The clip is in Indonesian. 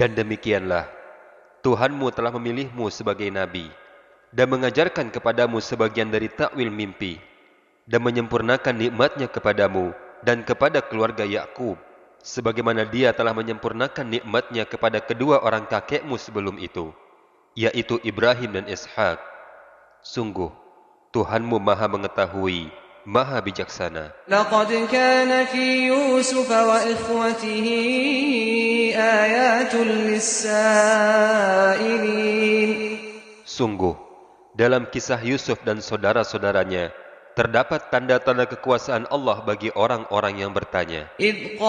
Dan demikianlah, Tuhanmu telah memilihmu sebagai nabi dan mengajarkan kepadamu sebagian dari takwil mimpi dan menyempurnakan nikmatnya kepadamu dan kepada keluarga Yakub, sebagaimana Dia telah menyempurnakan nikmatnya kepada kedua orang kakekmu sebelum itu, yaitu Ibrahim dan Ishak. Sungguh, Tuhanmu Maha Mengetahui, Maha Bijaksana. لقد كان في يوسف وإخوته آيات للسائلين. Sungguh, dalam kisah Yusuf dan saudara-saudaranya, terdapat tanda-tanda kekuasaan Allah bagi orang-orang yang bertanya. إذ